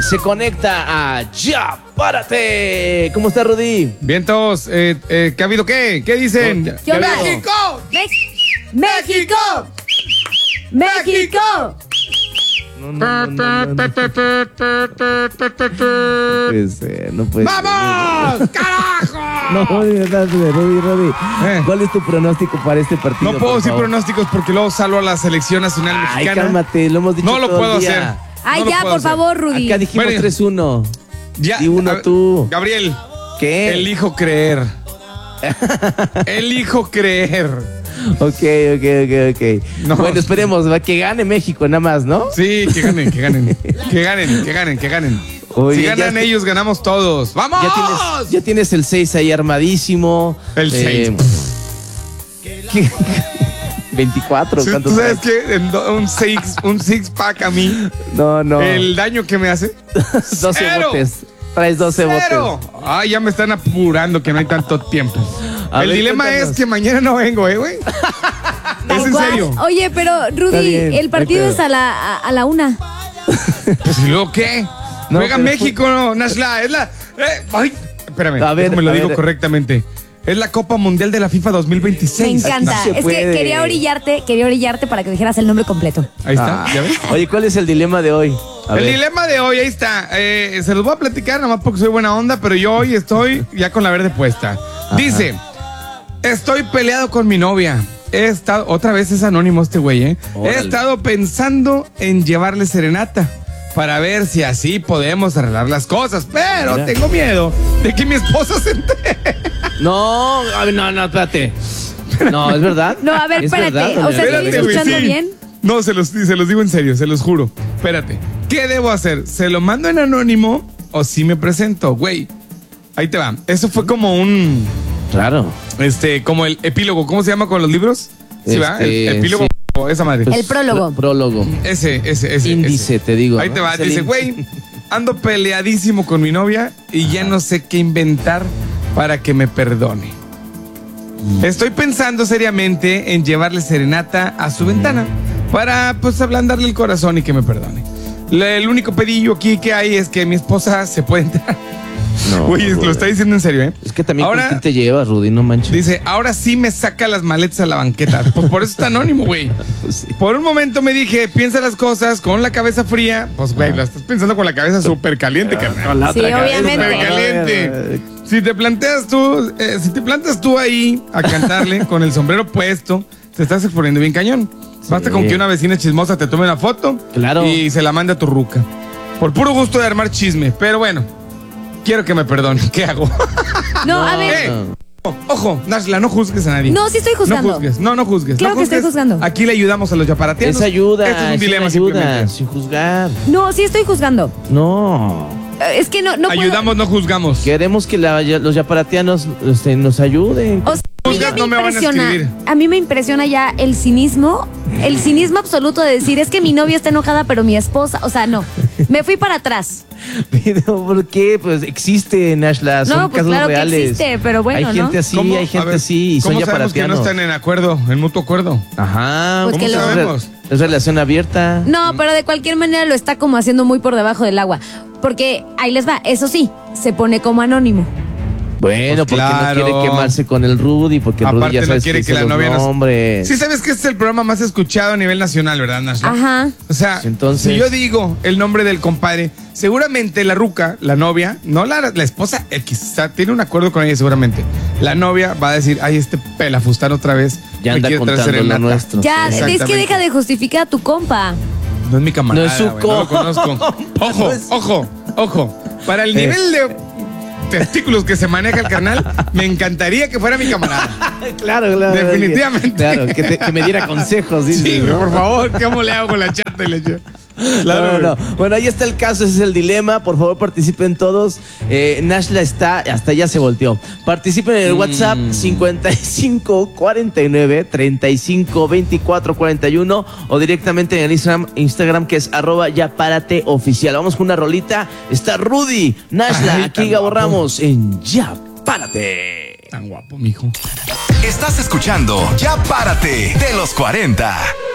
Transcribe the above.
se conecta a Ya Párate. ¿Cómo está, Rudy? Vientos, ¿qué ha habido qué? ¿Qué dicen? ¿Qué onda? ¡México! ¡México! ¡México! No puede ser, no puede ser. ¡Vamos! ¡Carajo! No, de verdad, Rudy. ¿Cuál es tu pronóstico para este partido? No puedo decir favor? pronósticos porque luego salvo a la selección nacional Ay, mexicana. cálmate, lo hemos dicho No lo todo puedo el día. hacer. Ay, No lo ya, puedo por hacer. favor, Rudy. Acá dijimos Bueno, 3-1. Ya, Di uno tú. Gabriel, ¿Qué? elijo creer. Elijo creer. Ok. No. Bueno, esperemos que gane México nada más, ¿no? Sí, que ganen. Que ganen. Oye, Si ya ganan ellos, ganamos todos. ¡Vamos! Ya tienes el 6 ahí armadísimo. El 6. 24. Sí, ¿cuánto ¿tú sabes traes? qué? Un six pack a mí. No. El daño que me hace. 12 ¡Cero! botes. Traes 12 ¡Cero! botes. Ay, ya me están apurando que no hay tanto tiempo. A El ver, dilema cuéntanos. es que mañana no vengo, güey. Es en ¿Cuál? serio. Oye, pero Está Rudy, bien, el partido no hay es a la 1. Pues ¿y luego qué? No, Juega pero México, no, Nashla. Es la. Ay, espérame, A ver, déjame lo a digo ver. correctamente. Es la Copa Mundial de la FIFA 2026. Me encanta. Así se Es puede. que quería orillarte para que dijeras el nombre completo. Ahí está, ¿ya ves? Oye, ¿cuál es el dilema de hoy? A El ver. dilema de hoy, ahí está. Se los voy a platicar nada más porque soy buena onda, pero yo hoy estoy ya con la verde puesta. Dice, estoy peleado con mi novia. He estado, otra vez es anónimo este güey, ¿eh? Órale. He estado pensando en llevarle serenata para ver si así podemos arreglar las cosas, pero Mira. tengo miedo de que mi esposa se entere. No, a ver, no, espérate. No, ¿es verdad? No, a ver, ¿Es espérate. verdad, O sea, Olivia? ¿estoy escuchando bien? No, se los digo en serio, se los juro. Espérate, ¿qué debo hacer? ¿Se lo mando en anónimo o si me presento? Güey, ahí te va. Eso fue como un... Claro. como el epílogo, ¿cómo se llama con los libros? ¿Sí va? El epílogo, sí. esa madre. El prólogo. Prólogo. Ese. Índice, te digo. Ahí ¿no? te va, Es el dice, índice. güey, ando peleadísimo con mi novia y ya no sé qué inventar para que me perdone. Estoy pensando seriamente en llevarle serenata a su ventana para, pues, ablandarle el corazón y que me perdone. El único pedillo aquí que hay es que mi esposa se puede entrar. No, Güey, lo está diciendo en serio, ¿eh? Es que también Ahora- con quién te llevas, Rudy, no manches. Dice, ahora sí me saca las maletas a la banqueta. Pues por eso está anónimo, güey. Pues sí. Por un momento me dije, piensa las cosas con la cabeza fría. Pues, güey, la estás pensando con la cabeza súper caliente, carnal. Sí, obviamente. Súper caliente. Si te plantas tú ahí a cantarle con el sombrero puesto, te estás exponiendo bien cañón. Basta con que una vecina chismosa te tome una foto Claro. y se la mande a tu ruca. Por puro gusto de armar chisme. Pero bueno, quiero que me perdone. ¿Qué hago? No, a ver. Ojo, Nashla, no juzgues a nadie. No, sí estoy juzgando. No juzgues, no juzgues. Claro no que estoy juzgues. juzgando. Aquí le ayudamos a los yaparatianos. Es ayuda. Este es un dilema una ayuda, simplemente. sin juzgar. No, sí estoy juzgando. No. Es que no puedo. Ayudamos, no juzgamos. Queremos que los yaparatianos nos ayuden. O sea, a mí ya Juzgas, no me van a impresiona. escribir. A mí me impresiona ya el cinismo absoluto de decir, es que mi novia está enojada, pero mi esposa, o sea, no. Me fui para atrás. Pero ¿por qué? Pues existe, Nashla. Son No, pues casos claro que reales. existe, pero bueno, hay gente ¿no? así, ¿Cómo? hay A gente ver, así. Y son ¿cómo sabemos que no yaparatianos. están en acuerdo, en mutuo acuerdo? Ajá. Pues ¿Cómo que lo- sabemos? Es relación abierta. No, pero de cualquier manera lo está como haciendo muy por debajo del agua. Porque ahí les va, eso sí, se pone como anónimo. Bueno, Pues porque claro. no quiere quemarse con el Rudy, porque el Rudy Aparte ya no sabes quiere que que la dice los novia nos... nombres. Sí, sabes que este es el programa más escuchado a nivel nacional, ¿verdad, Nashla? Ajá. O sea, Entonces- si yo digo el nombre del compadre, seguramente la ruca, la novia, no la esposa X, o sea, tiene un acuerdo con ella seguramente. La novia va a decir, ay, este pelafustán otra vez. Ya me anda quiere traer contando lo serenata". nuestro. Ya, es que Exactamente. deja de justificar a tu compa. No es mi camarada, No es su güey, no lo conozco. Ojo, No es- ojo. Para el nivel de testículos que se maneja el carnal, me encantaría que fuera mi camarada. Claro. Definitivamente. Claro, que me diera consejos. dices, Sí, ¿no? por favor, ¿cómo le hago con la chata y la chata? No. Bueno, ahí está el caso, ese es el dilema. Por favor, participen todos. Nashla hasta ya se volteó. Participen en el WhatsApp 5549-352441 o directamente en el Instagram que es @yaparateoficial. Vamos con una rolita. Está Rudy, Nashla, Ay, aquí tan Gabo guapo. Ramos en Ya Párate. Tan guapo, mijo. Estás escuchando Ya Párate de los 40.